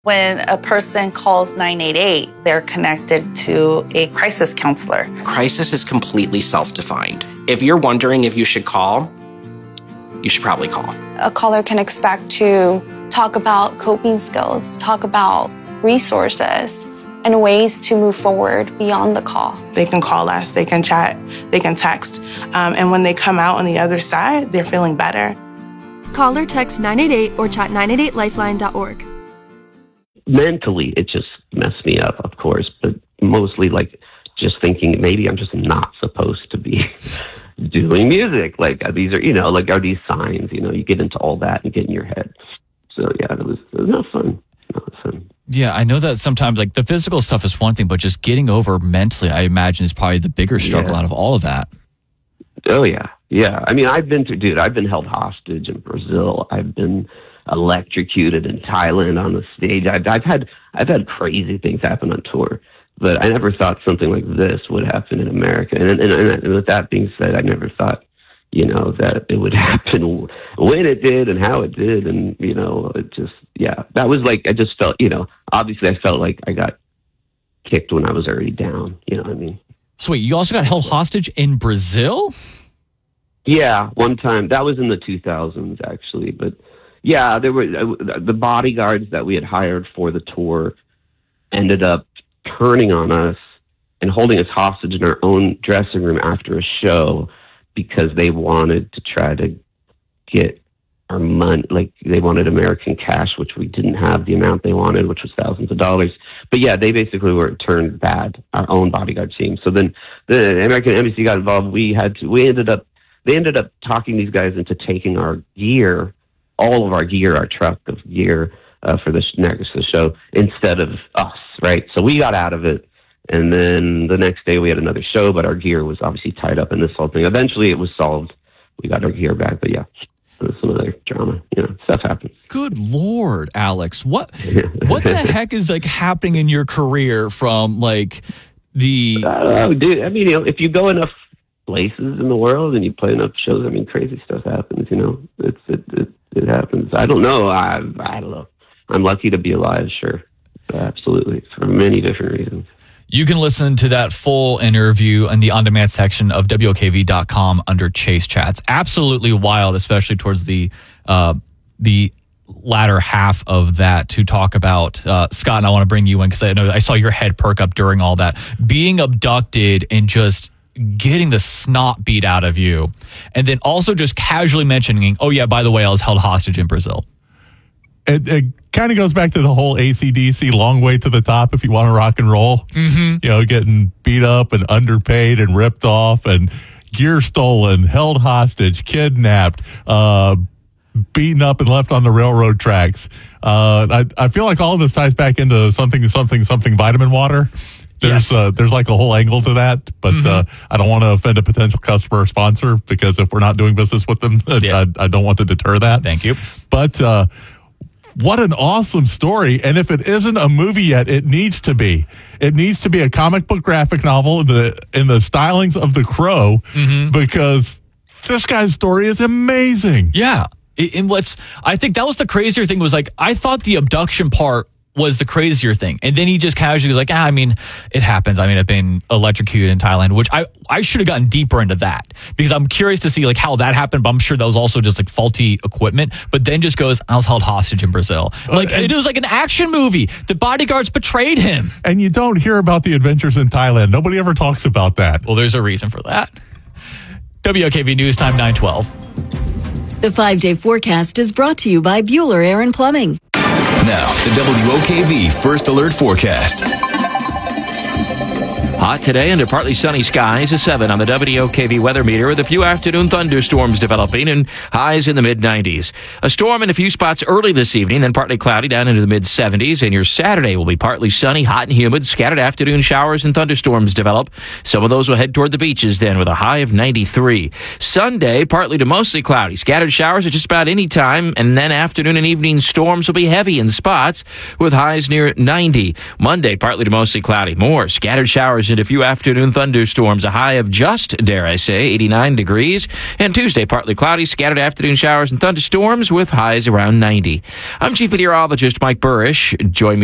When a person calls 988, they're connected to a crisis counselor. Crisis is completely self-defined. If you're wondering if you should call, you should probably call. A caller can expect to talk about coping skills, talk about resources, and ways to move forward beyond the call. They can call us, they can chat, they can text. And when they come out on the other side, they're feeling better. Call or text 988 or chat 988lifeline.org. Mentally, it just messed me up, of course, but mostly like just thinking maybe I'm just not supposed to be doing music. Like these are, are these signs, you get into all that and get in your head. So yeah, it was not fun. Not fun. Yeah, I know that sometimes like the physical stuff is one thing, but just getting over mentally, I imagine, is probably the bigger struggle out of all of that. Oh yeah. Yeah. I mean, I've been held hostage in Brazil. I've been electrocuted in Thailand on the stage. I've had crazy things happen on tour, but I never thought something like this would happen in America. And with that being said, I never thought, that it would happen when it did and how it did. And, it just, that was like, I just felt, obviously I felt like I got kicked when I was already down. You know what I mean? So wait, you also got held hostage in Brazil? Yeah, one time. That was in the 2000s, actually. But yeah, there were the bodyguards that we had hired for the tour ended up turning on us and holding us hostage in our own dressing room after a show because they wanted to try to get our money. Like they wanted American cash, which we didn't have the amount they wanted, which was thousands of dollars. But yeah, they basically were turned bad, our own bodyguard team. So then the American Embassy got involved. They ended up talking these guys into taking our gear, all of our gear, our truck of gear for the next show instead of us, right? So we got out of it. And then the next day we had another show, but our gear was obviously tied up in this whole thing. Eventually it was solved. We got our gear back, but yeah, there's some other drama. Stuff happens. Good Lord, Alex. What the heck is like happening in your career from like the... dude, I mean, if you go enough places in the world and you play enough shows, I mean, crazy stuff happens, it happens. I don't know. I don't know. I'm lucky to be alive, sure. Absolutely. For many different reasons. You can listen to that full interview in the on-demand section of WOKV.com under Chase Chats. Absolutely wild, especially towards the latter half of that to talk about, Scott, and I want to bring you in because I know I saw your head perk up during all that. Being abducted and just getting the snot beat out of you. And then also just casually mentioning, oh yeah, by the way, I was held hostage in Brazil. It kind of goes back to the whole AC/DC long way to the top if you want to rock and roll. Mm-hmm. Getting beat up and underpaid and ripped off and gear stolen, held hostage, kidnapped, beaten up and left on the railroad tracks. I feel like all of this ties back into something vitamin water. There's like a whole angle to that, but I don't want to offend a potential customer or sponsor because if we're not doing business with them, I don't want to deter that. Thank you. But what an awesome story. And if it isn't a movie yet, it needs to be. It needs to be a comic book graphic novel in the stylings of The Crow because this guy's story is amazing. Yeah. I think that was the crazier thing was like, I thought the abduction part was the crazier thing. And then he just casually was like, I mean, it happens. I mean, I've been electrocuted in Thailand, which I should have gotten deeper into that because I'm curious to see like how that happened, but I'm sure that was also just like faulty equipment. But then just goes, I was held hostage in Brazil. It was like an action movie. The bodyguards betrayed him. And you don't hear about the adventures in Thailand. Nobody ever talks about that. Well, there's a reason for that. WOKV News Time 9:12. The 5-day forecast is brought to you by Bueller Air and Plumbing. Now, the WOKV First Alert Forecast. Hot today under partly sunny skies, a 7 on the WOKV weather meter with a few afternoon thunderstorms developing and highs in the mid-90s. A storm in a few spots early this evening, then partly cloudy down into the mid-70s. And your Saturday will be partly sunny, hot and humid. Scattered afternoon showers and thunderstorms develop. Some of those will head toward the beaches then with a high of 93. Sunday, partly to mostly cloudy. Scattered showers at just about any time. And then afternoon and evening storms will be heavy in spots with highs near 90. Monday, partly to mostly cloudy. More scattered showers and a few afternoon thunderstorms. A high of just, dare I say, 89 degrees. And Tuesday, partly cloudy, scattered afternoon showers and thunderstorms with highs around 90. I'm Chief Meteorologist Mike Burrish. Join me